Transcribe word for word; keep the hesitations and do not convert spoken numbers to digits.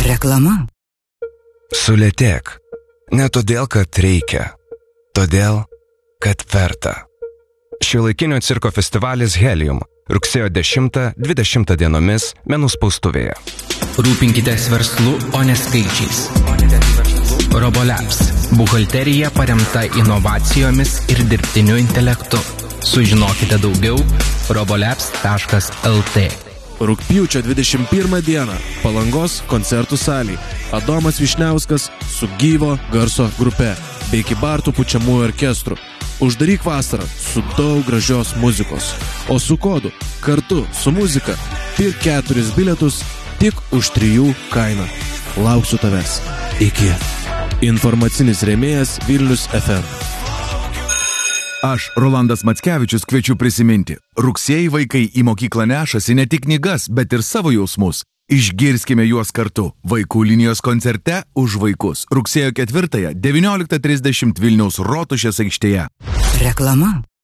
Reklama. Sulėtėk. Ne todėl, kad reikia. Todėl, kad verta. Šiuolaikinio cirko festivalis Helium. Rugsėjo dešimtą dvidešimtą dienomis Menų spaustuvėje. Rūpinkitės verslu, o ne skaičiais. Robolabs. Buhalterija paremta inovacijomis ir dirbtiniu intelektu. Sužinokite daugiau robolabs taškas el tė. Rugpjūčio dvidešimt pirmą dieną Palangos koncertų salėje Adomas Vyšniauskas su gyvo garso grupe bei Kybartų pučiamųjų orkestru. Uždaryk vasarą su daug gražios muzikos. O su kodu kartu su muzika pirk keturis bilietus tik už trijų kainą. Lauksiu tavęs. Iki. Informacinis rėmėjas Vilnius ef em. Aš, Rolandas Mackevičius, kviečiu prisiminti. Rugsėjį vaikai į mokyklą nešasi ne tik knygas, bet ir savo jausmus. Išgirskime juos kartu. Vaikų linijos koncerte už vaikus. Rugsėjo ketvirtąją devynioliktą trisdešimt Vilniaus Rotušės aikštėje. Reklama.